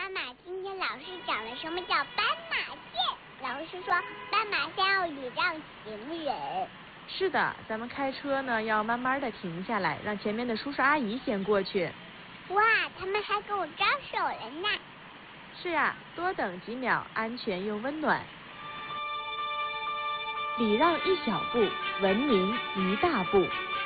妈妈，今天老师讲了什么叫斑马线。老师说，斑马线要礼让行人。 是的，咱们开车呢要慢慢的停下来，让前面的叔叔阿姨先过去。 哇，他们还跟我招手了呢。 是呀，多等几秒，安全又温暖。礼让一小步，文明一大步。